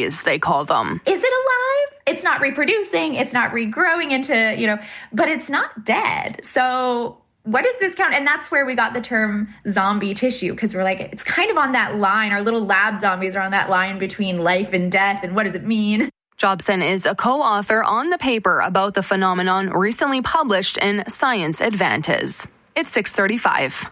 zombies, they call them. Is it alive? It's not reproducing. It's not regrowing into, but it's not dead. So what does this count? And that's where we got the term zombie tissue, because we're like, it's kind of on that line. Our little lab zombies are on that line between life and death. And what does it mean? Jobson is a co-author on the paper about the phenomenon recently published in Science Advances. It's 6:35.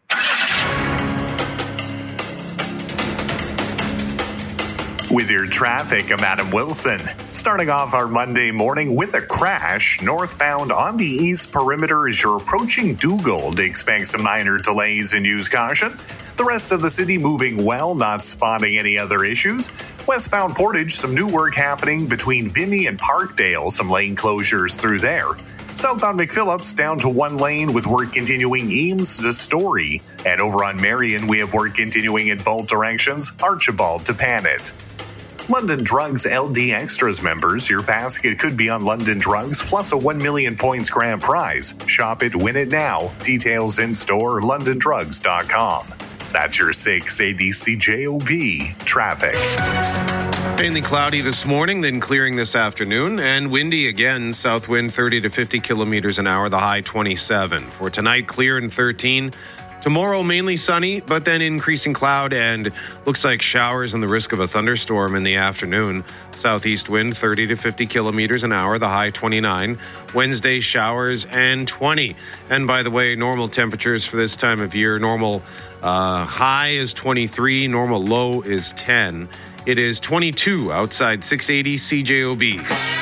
With your traffic, I'm Adam Wilson. Starting off our Monday morning with a crash northbound on the East Perimeter as you're approaching Dugald. Expect some minor delays and use caution. The rest of the city moving well, not spotting any other issues. Westbound Portage, some new work happening between Vimy and Parkdale, some lane closures through there. Southbound McPhillips down to one lane with work continuing Eames to Story. And over on Marion, we have work continuing in both directions, Archibald to Panet. London Drugs LD Extras members, your basket could be on London Drugs plus a 1 million points grand prize. Shop it, win it now. Details in store, londondrugs.com. That's your 680 CJOB traffic. Mainly cloudy this morning, then clearing this afternoon, and windy again. South wind 30 to 50 kilometers an hour, the high 27. For tonight, clear and 13. Tomorrow, mainly sunny, but then increasing cloud and looks like showers and the risk of a thunderstorm in the afternoon. Southeast wind 30 to 50 kilometers an hour, the high 29. Wednesday, showers and 20. And by the way, normal temperatures for this time of year, normal high is 23, normal low is 10. It is 22 outside 680 CJOB.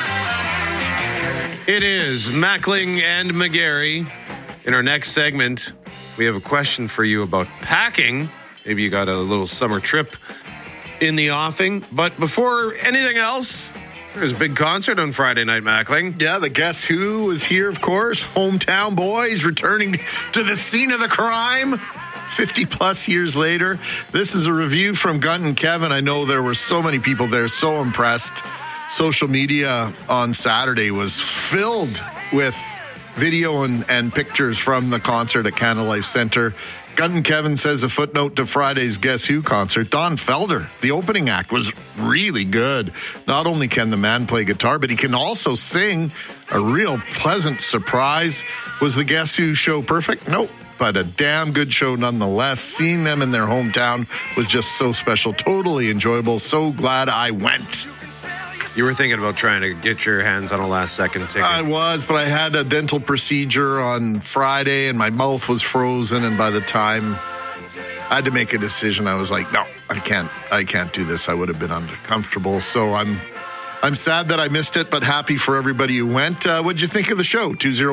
It is Mackling and McGarry. In our next segment, we have a question for you about packing. Maybe you got a little summer trip in the offing. But before anything else, there's a big concert on Friday night, Mackling. Yeah, the Guess Who was here, of course. Hometown Boys returning to the scene of the crime 50 plus years later. This is a review from Gunt and Kevin. I know there were so many people there, so impressed. Social media on Saturday was filled with video and pictures from the concert at Canada Life Centre. Gunt and Kevin says a footnote to Friday's Guess Who concert. Don Felder, the opening act, was really good. Not only can the man play guitar, but he can also sing. A real pleasant surprise. Was the Guess Who show perfect? Nope. But a damn good show nonetheless. Seeing them in their hometown was just so special. Totally enjoyable. So glad I went. You were thinking about trying to get your hands on a last-second ticket. I was, but I had a dental procedure on Friday, and my mouth was frozen, and by the time I had to make a decision, I was like, no, I can't do this. I would have been uncomfortable. So I'm sad that I missed it, but happy for everybody who went. What'd you think of the show?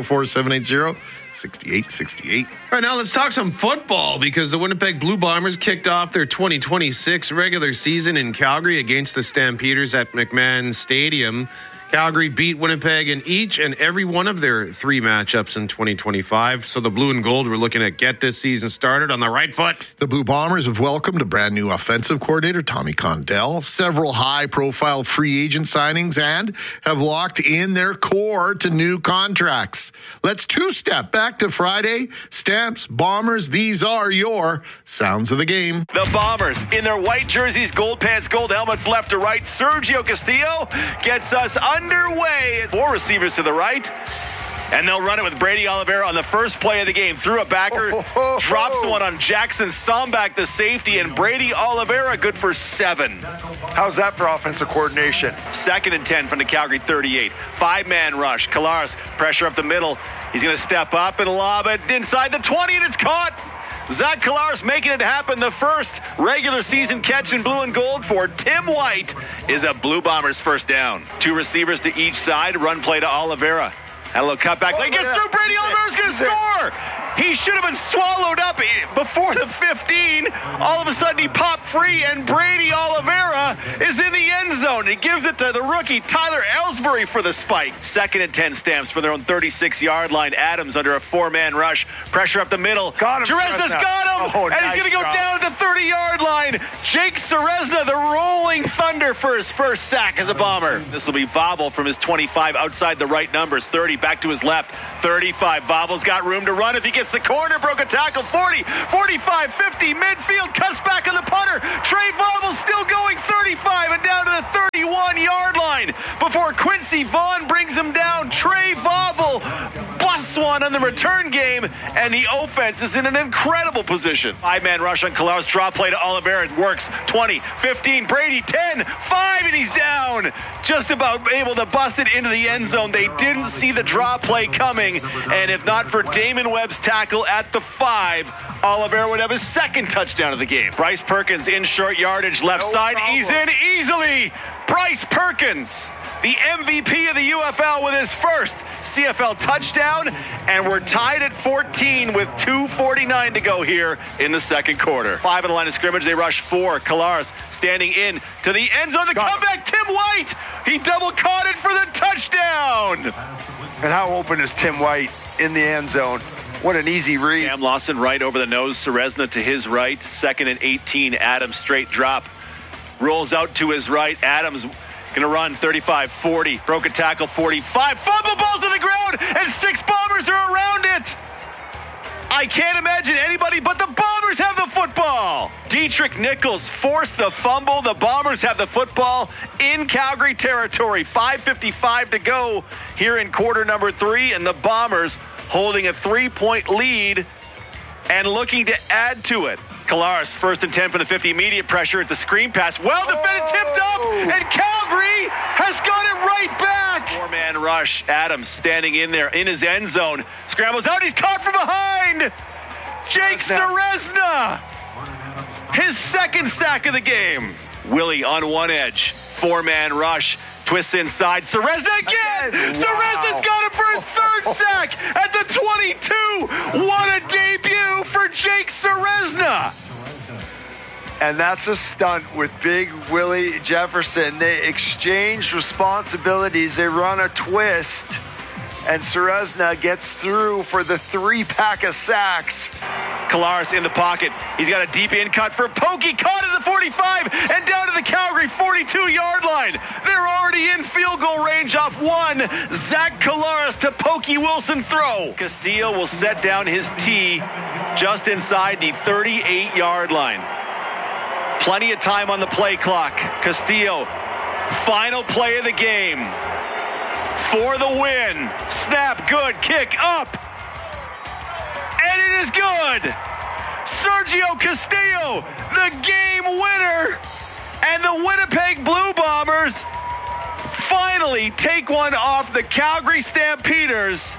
204-780-6868. All right, now let's talk some football, because the Winnipeg Blue Bombers kicked off their 2026 regular season in Calgary against the Stampeders at McMahon Stadium. Calgary beat Winnipeg in each and every one of their three matchups in 2025. So the Blue and Gold were looking to get this season started on the right foot. The Blue Bombers have welcomed a brand new offensive coordinator, Tommy Condell, several high-profile free agent signings, and have locked in their core to new contracts. Let's two-step back to Friday. Stamps, Bombers, these are your sounds of the game. The Bombers in their white jerseys, gold pants, gold helmets, left to right. Sergio Castillo gets us underway. Four receivers to the right. And they'll run it with Brady Oliveira on the first play of the game. Threw a backer, drops one on Jackson Sombach, the safety, and Brady Oliveira good for 7. How's that for offensive coordination? 2nd and 10 from the Calgary 38. 5-man rush. Kalaris, pressure up the middle. He's going to step up and lob it inside the 20, and it's caught. Zach Kalaris making it happen. The first regular season catch in blue and gold for Tim White is a Blue Bombers first down. 2 receivers to each side. Run play to Oliveira. Had a little cutback. He gets through. Brady Oliveira's going to score. He should have been swallowed up before the 15. All of a sudden, he popped free, and Brady Oliveira is in the end zone. He gives it to the rookie, Tyler Ellsbury, for the spike. 2nd and 10 Stamps for their own 36-yard line. Adams under a 4-man rush. Pressure up the middle. Ceresna's got him, and he's going to go down to the 30-yard line. Jake Ceresna, the rolling thunder, for his first sack as a Bomber. This will be Vobble from his 25 outside the right numbers. 30 back to his left. 35. Vobble's got room to run if he gets the corner. Broke a tackle. 40, 45, 50. Midfield cuts back on the punter. Trey Vobble still going. 35 and down to the 30. before Quincy Vaughn brings him down. Trey Vauvel busts one on the return game, and the offense is in an incredible position. 5-man rush on Collaros. Draw play to Oliveira. It works. 20, 15, Brady 10, 5, and he's down. Just about able to bust it into the end zone. They didn't see the draw play coming, and if not for Damon Webb's tackle at the 5, Oliveira would have his second touchdown of the game. Bryce Perkins in short yardage, left side. He's in easily. Bryce Perkins, the MVP of the UFL, with his first CFL touchdown, and we're tied at 14 with 2:49 to go here in the second quarter. 5 on the line of scrimmage. They rush 4. Collaros standing in to the end zone. The comeback, Tim White. He double caught it for the touchdown. And how open is Tim White in the end zone? What an easy read. Cam Lawson right over the nose. Serezna to his right. 2nd and 18. Adams straight drop. Rolls out to his right. Adams going to run 35-40. Broken tackle 45. Fumble, balls to the ground, and 6 Bombers are around it. I can't imagine anybody but the Bombers have the football. Dietrich Nichols forced the fumble. The Bombers have the football in Calgary territory. 5:55 to go here in quarter number 3, and the Bombers holding a 3-point lead and looking to add to it. Collaros, 1st and 10 from the 50, immediate pressure. It's a screen pass. Well defended, tipped up, and Calgary has got it right back. 4-man rush. Adams standing in there in his end zone. Scrambles out. He's caught from behind. Jake Serezna. His second sack of the game. Willie on one edge. 4-man rush. Twists inside. Serezna again. Wow. Serezna's got it for his 3rd sack at the 22. What a debut for Jake Serezna. And that's a stunt with Big Willie Jefferson. They exchanged responsibilities. They run a twist. And Serezna gets through for the 3-pack of sacks. Collaros in the pocket. He's got a deep in cut for Pokey. Caught at the 45 and down to the Calgary 42-yard line. They're already in field goal range off one. Zach Collaros to Pokey Wilson throw. Castillo will set down his tee just inside the 38-yard line. Plenty of time on the play clock. Castillo, final play of the game. For the win. Snap, good. Kick up. And it is good. Sergio Castillo, the game winner. And the Winnipeg Blue Bombers finally take one off the Calgary Stampeders.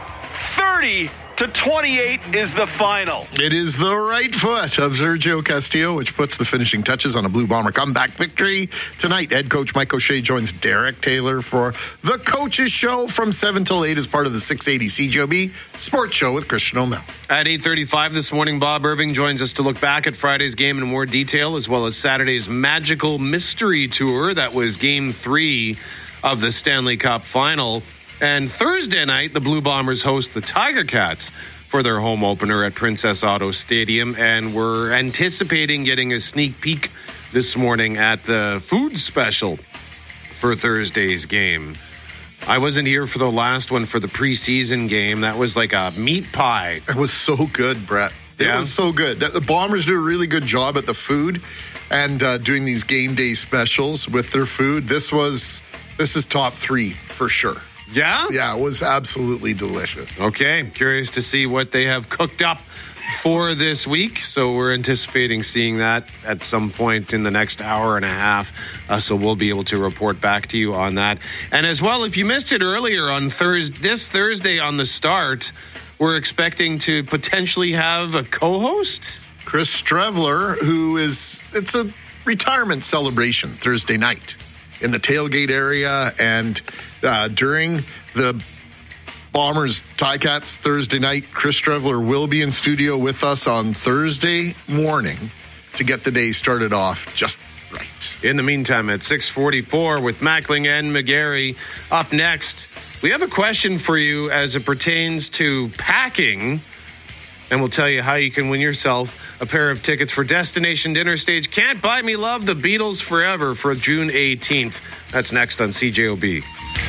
30-28 is the final. It is the right foot of Sergio Castillo, which puts the finishing touches on a Blue Bomber comeback victory. Tonight, head coach Mike O'Shea joins Derek Taylor for the Coaches Show from 7 till 8 as part of the 680 CJOB Sports Show with Christian O'Mell. At 8:35 this morning, Bob Irving joins us to look back at Friday's game in more detail, as well as Saturday's Magical Mystery Tour. That was Game 3 of the Stanley Cup Final. And Thursday night, the Blue Bombers host the Tiger Cats for their home opener at Princess Auto Stadium. And we're anticipating getting a sneak peek this morning at the food special for Thursday's game. I wasn't here for the last one for the preseason game. That was like a meat pie. It was so good, Brett. It was so good. The Bombers do a really good job at the food and doing these game day specials with their food. This is top 3 for sure. Yeah? Yeah, it was absolutely delicious. Okay, curious to see what they have cooked up for this week. So we're anticipating seeing that at some point in the next hour and a half. So we'll be able to report back to you on that. And as well, if you missed it earlier on this Thursday on the start, we're expecting to potentially have a co-host. Chris Strevler, it's a retirement celebration Thursday night in the tailgate area, and during the Bombers Ticats Thursday night, Chris Strevler will be in studio with us on Thursday morning to get the day started off just right. In the meantime, at 6:44 with Mackling and McGarry up next, we have a question for you as it pertains to packing, and we'll tell you how you can win yourself a pair of tickets for Destination Dinner Stage Can't Buy Me Love, the Beatles Forever for June 18th. That's next on CJOB.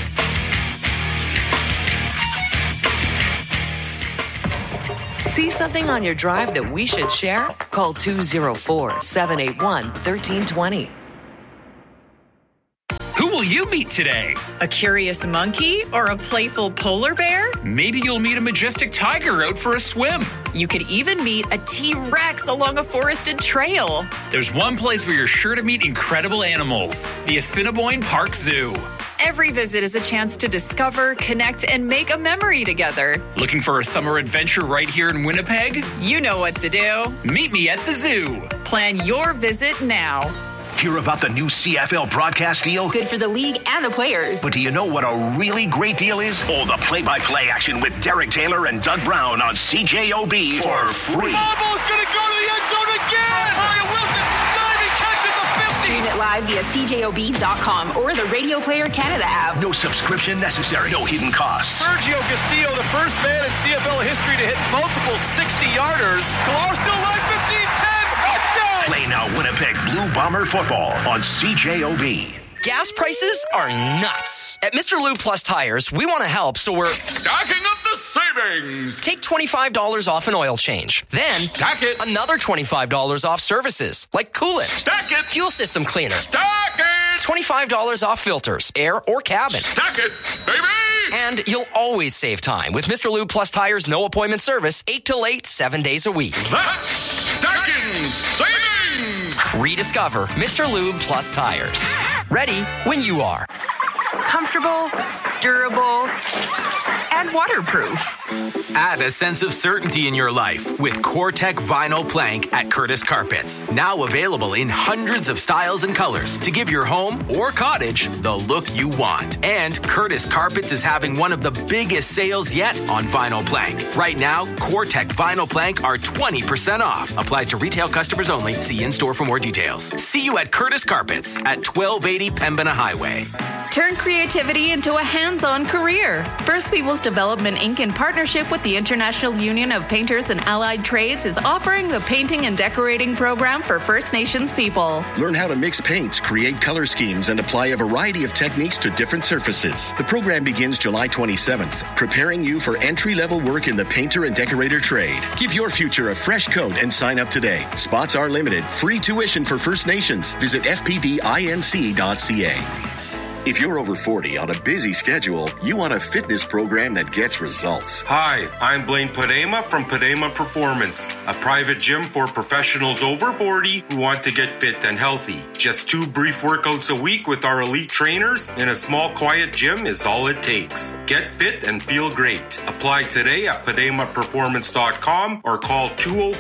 See something on your drive that we should share? Call 204-781-1320. Who will you meet today? A curious monkey or a playful polar bear? Maybe you'll meet a majestic tiger out for a swim. You could even meet a T-Rex along a forested trail. There's one place where you're sure to meet incredible animals, the Assiniboine Park Zoo. Every visit is a chance to discover, connect, and make a memory together. Looking for a summer adventure right here in Winnipeg? You know what to do. Meet me at the zoo. Plan your visit now. Hear about the new CFL broadcast deal? Good for the league and the players. But do you know what a really great deal is? Oh, the play-by-play action with Derek Taylor and Doug Brown on CJOB for free. Ball's going to go to the end zone again. Mario Wilson diving catch at the 50. Stream it live via CJOB.com or the Radio Player Canada app. No subscription necessary. No hidden costs. Sergio Castillo, the first man in CFL history to hit multiple 60-yarders. Galar still live 15-10. Touchdown! Play now Winnipeg Blue Bomber football on CJOB. Gas prices are nuts. At Mr. Lube Plus Tires, we want to help, so we're stacking up the savings. Take $25 off an oil change. Then stack it. Another $25 off services, like coolant. Stack it. Fuel system cleaner. Stack it. $25 off filters, air or cabin. Stack it, baby. And you'll always save time with Mr. Lube Plus Tires' no appointment service, 8 till 8, 7 days a week. That's stacking savings. Rediscover Mr. Lube Plus Tires. Ready when you are. Comfortable, durable, and waterproof. Add a sense of certainty in your life with CoreTech Vinyl Plank at Curtis Carpets. Now available in hundreds of styles and colors to give your home or cottage the look you want. And Curtis Carpets is having one of the biggest sales yet on vinyl plank. Right now, CoreTech Vinyl Plank are 20% off. Applies to retail customers only. See in-store for more details. See you at Curtis Carpets at 1280 Pembina Highway. Turn creativity into a hands-on career. First Peoples Development Inc. in partnership with the International Union of Painters and Allied Trades is offering the Painting and Decorating program for First Nations people. Learn how to mix paints, create color schemes, and apply a variety of techniques to different surfaces. The program begins July 27th, preparing you for entry-level work in the painter and decorator trade. Give your future a fresh coat and sign up today. Spots are limited. Free tuition for First Nations. Visit fpdinc.ca. If you're over 40 on a busy schedule, you want a fitness program that gets results. Hi, I'm Blaine Padema from Padema Performance, a private gym for professionals over 40 who want to get fit and healthy. Just 2 brief workouts a week with our elite trainers in a small, quiet gym is all it takes. Get fit and feel great. Apply today at PademaPerformance.com or call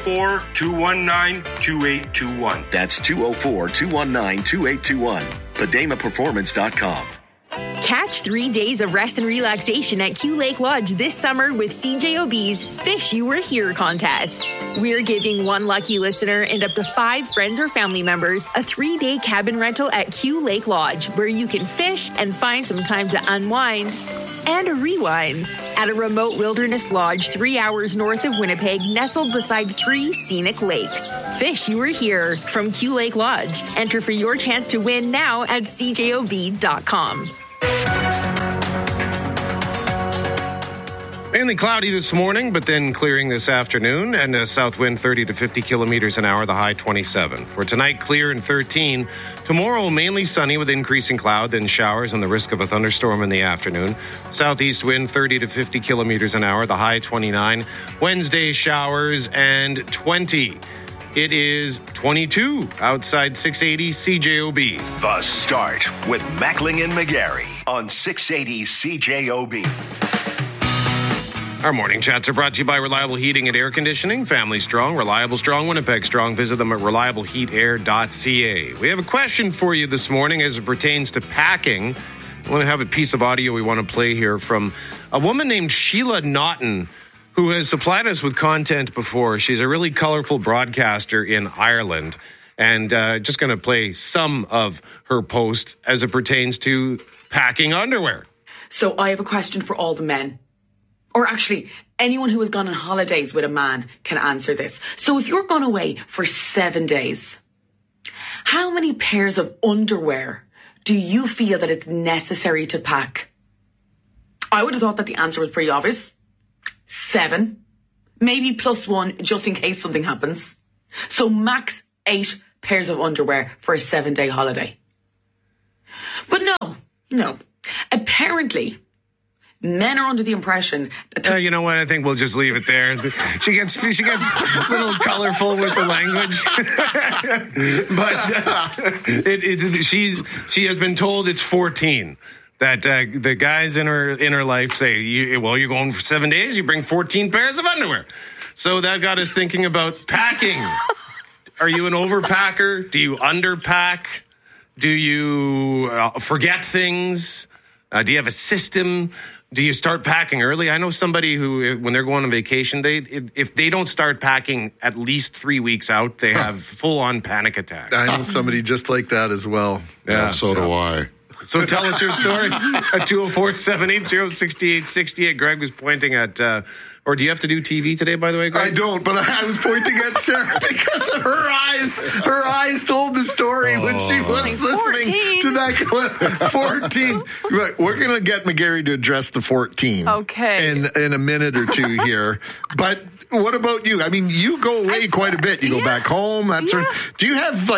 204-219-2821. That's 204-219-2821. PademaPerformance.com. Catch 3 days of rest and relaxation at Q Lake Lodge this summer with CJOB's Fish You Were Here contest. We're giving one lucky listener and up to 5 friends or family members a 3-day cabin rental at Q Lake Lodge, where you can fish and find some time to unwind and rewind at a remote wilderness lodge 3 hours north of Winnipeg, nestled beside 3 scenic lakes. Fish You Were Here from Q Lake Lodge. Enter for your chance to win now at CJOB.com. Mainly cloudy this morning, but then clearing this afternoon, and a south wind 30 to 50 kilometers an hour, the high 27. For tonight, clear and 13. Tomorrow, mainly sunny with increasing cloud, then showers and the risk of a thunderstorm in the afternoon. Southeast wind 30 to 50 kilometers an hour, the high 29. Wednesday, showers and 20. It is 22 outside 680 CJOB. The Start with Mackling and McGarry on 680 CJOB. Our morning chats are brought to you by Reliable Heating and Air Conditioning. Family strong, reliable strong, Winnipeg strong. Visit them at reliableheatair.ca. We have a question for you this morning as it pertains to packing. I want to have a piece of audio we want to play here from a woman named Sheila Naughton, who has supplied us with content before. She's a really colorful broadcaster in Ireland. And just going to play some of her post as it pertains to packing underwear. So I have a question for all the men. Or actually, anyone who has gone on holidays with a man can answer this. So if you're gone away for 7 days, how many pairs of underwear do you feel that it's necessary to pack? I would have thought that the answer was pretty obvious. 7. Maybe +1 just in case something happens. So max 8 pairs of underwear for a 7-day holiday. But no, No. Apparently, men are under the impression that... you know what? I think we'll just leave it there. She gets a little colorful with the language. But she has been told it's 14. That the guys in her life say, you're going for 7 days, you bring 14 pairs of underwear. So that got us thinking about packing. Are you an overpacker? Do you underpack? Do you forget things? Do you have a system? Do you start packing early? I know somebody who, when they're going on vacation, if they don't start packing at least 3 weeks out, they have full-on panic attacks. I know somebody just like that as well. Yeah, so do I. So tell us your story at 204-780-6868. Greg was pointing at... or do you have to do TV today, by the way, Greg? I don't, but I was pointing at Sarah because of her eyes. Her eyes told the story when she was listening to that clip. 14. We're going to get McGarry to address the 14. Okay. In a minute or two here. But what about you? I mean, you go away quite a bit. You go back home. Do you have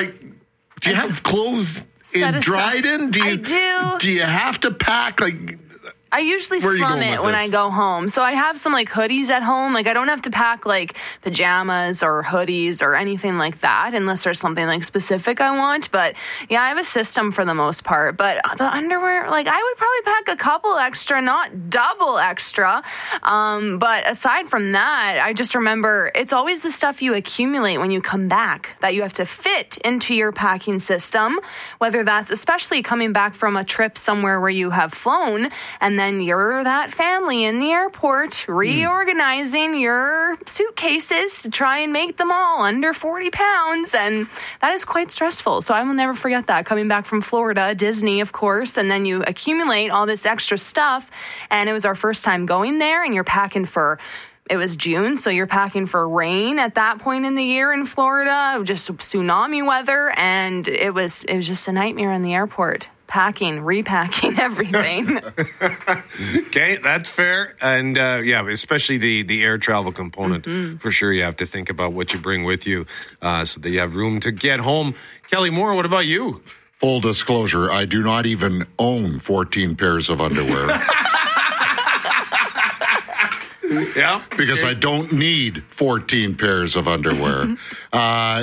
clothes in Dryden? I do. Do you have to pack I usually slum it when I go home. So I have some hoodies at home. I don't have to pack pajamas or hoodies or anything like that unless there's something specific I want. But yeah, I have a system for the most part. But the underwear, I would probably pack a couple extra, not double extra. But aside from that, I just remember it's always the stuff you accumulate when you come back that you have to fit into your packing system, whether that's especially coming back from a trip somewhere where you have flown and then you're that family in the airport reorganizing your suitcases to try and make them all under 40 pounds. And that is quite stressful. So I will never forget that. Coming back from Florida, Disney, of course, and then you accumulate all this extra stuff. And it was our first time going there, and you're packing for... It was June, so you're packing for rain at that point in the year in Florida, just tsunami weather, and it was just a nightmare in the airport. Packing, repacking, everything. Okay, that's fair. And especially the air travel component. For sure, you have to think about what you bring with you so that you have room to get home. Kelly Moore, what about you? Full disclosure, I do not even own 14 pairs of underwear. Yeah, because I don't need 14 pairs of underwear. I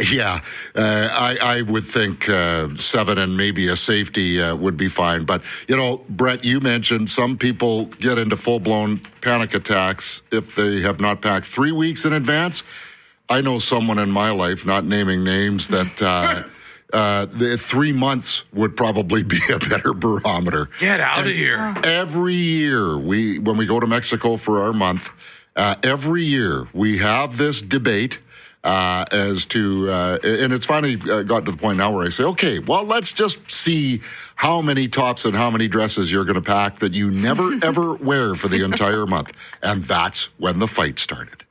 would think 7 and maybe a safety would be fine. But, Brett, you mentioned some people get into full-blown panic attacks if they have not packed 3 weeks in advance. I know someone in my life, not naming names, that... the 3 months would probably be a better barometer. Get out of here. Every year, when we go to Mexico for our month, every year we have this debate as to, and it's finally got to the point now where I say, okay, well, let's just see how many tops and how many dresses you're going to pack that you never, ever wear for the entire month. And that's when the fight started.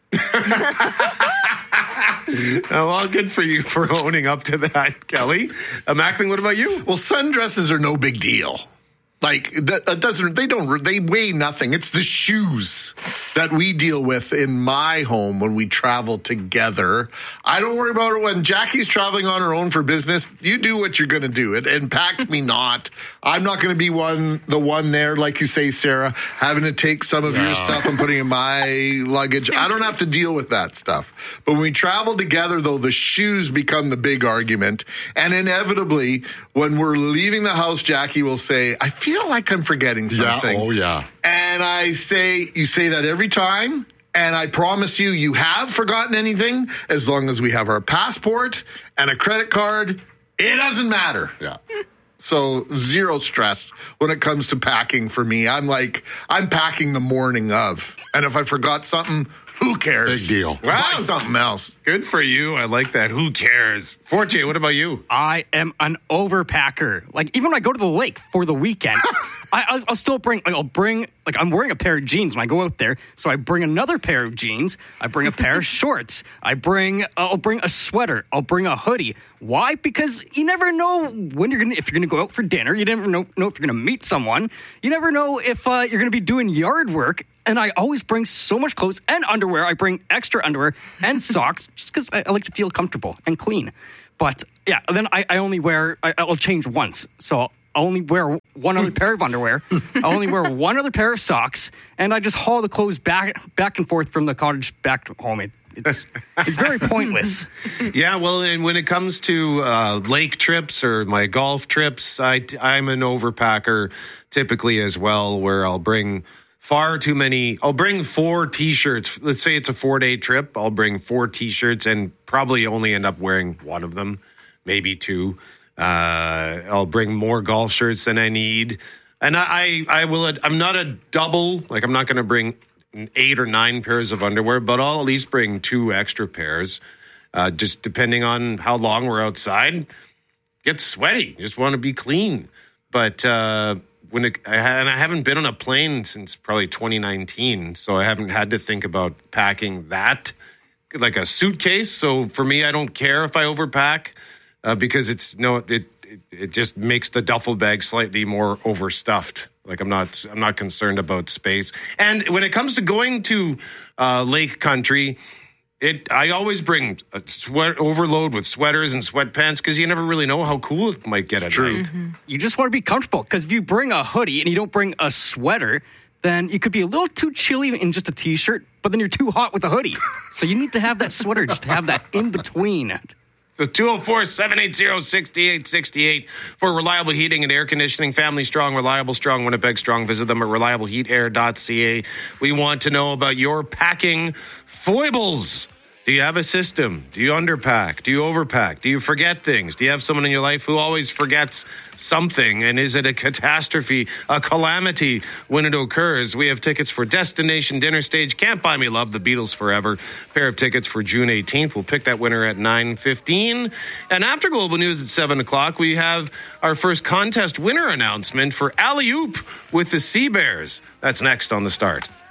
Well, good for you for owning up to that, Kelly. Mackling, what about you? Well, sundresses are no big deal. They weigh nothing. It's the shoes that we deal with in my home when we travel together. I don't worry about it when Jackie's traveling on her own for business. You do what you're going to do. It impact me not. I'm not going to be the one there, like you say, Sarah, having to take some of your stuff and putting in my luggage. I don't have to deal with that stuff. But when we travel together, though, the shoes become the big argument. And inevitably, when we're leaving the house, Jackie will say, I feel like I'm forgetting something. Yeah, oh yeah. And I say, you say that every time, and I promise you have forgotten anything. As long as we have our passport and a credit card, it doesn't matter. Yeah. So zero stress when it comes to packing for me. I'm packing the morning of. And if I forgot something, who cares? Big deal. Wow. Buy something else. Good for you. I like that. Who cares? Forte, what about you? I am an overpacker. Even when I go to the lake for the weekend, I'll still bring, I'm wearing a pair of jeans when I go out there. So I bring another pair of jeans. I bring a pair of shorts. I'll bring a sweater. I'll bring a hoodie. Why? Because you never know if you're going to go out for dinner. You never know if you're going to meet someone. You never know if you're going to be doing yard work. And I always bring so much clothes and underwear. I bring extra underwear and socks just because I like to feel comfortable and clean. But yeah, then I only I'll change once. So I only wear one other pair of underwear. I only wear one other pair of socks, and I just haul the clothes back and forth from the cottage back to home. It's very pointless. Yeah, well, and when it comes to lake trips or my golf trips, I'm an overpacker typically as well, where I'll bring far too many. I'll bring 4 T-shirts. Let's say it's a 4-day trip. I'll bring 4 T-shirts and probably only end up wearing one of them, maybe 2. I'll bring more golf shirts than I need. And I'm not a double, like I'm not going to bring 8 or 9 pairs of underwear, but I'll at least bring 2 extra pairs, just depending on how long we're outside. Get sweaty. Just want to be clean. But I haven't been on a plane since probably 2019, so I haven't had to think about packing that like a suitcase. So for me, I don't care if I overpack because it just makes the duffel bag slightly more overstuffed. Like I'm not concerned about space. And when it comes to going to lake country, I always bring a overload with sweaters and sweatpants because you never really know how cool it might get at night. Mm-hmm. You just want to be comfortable because if you bring a hoodie and you don't bring a sweater, then you could be a little too chilly in just a T-shirt, but then you're too hot with a hoodie. So you need to have that sweater just to have that in between. So 204-780-6868 for reliable heating and air conditioning. Family strong, reliable strong, Winnipeg strong. Visit them at reliableheatair.ca. We want to know about your packing foibles. Do you have a system? Do you underpack? Do you overpack? Do you forget things? Do you have someone in your life who always forgets something? And is it a catastrophe, a calamity when it occurs? We have tickets for Destination Dinner Stage, Can't Buy Me Love, The Beatles Forever. Pair of tickets for June 18th. We'll pick that winner at 9:15. And after Global News at 7 o'clock, we have our first contest winner announcement for Alley Oop with the Sea Bears. That's next on The Start.